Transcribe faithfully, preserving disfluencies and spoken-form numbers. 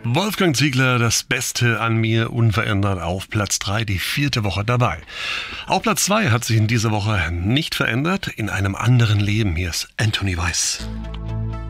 Wolfgang Ziegler, das Beste an mir, unverändert auf Platz drei, die vierte Woche dabei. Auch Platz zwei hat sich in dieser Woche nicht verändert, in einem anderen Leben. Hier ist Anthony Weiss.